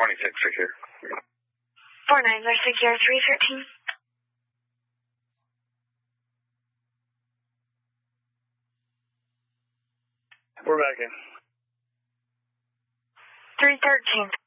secure. 49 are secure, 313. We're back in. 313.